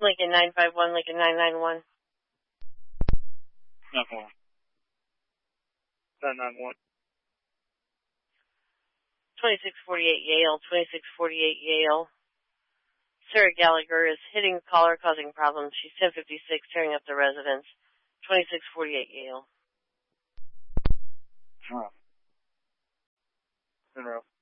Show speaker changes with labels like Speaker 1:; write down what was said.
Speaker 1: Lincoln 951, Lincoln 991.
Speaker 2: 991.
Speaker 1: 2648 Yale, 2648 Yale. Sarah Gallagher is hitting the caller, causing problems. She's 1056, tearing up the residence. 2648 Yale.
Speaker 2: Monroe.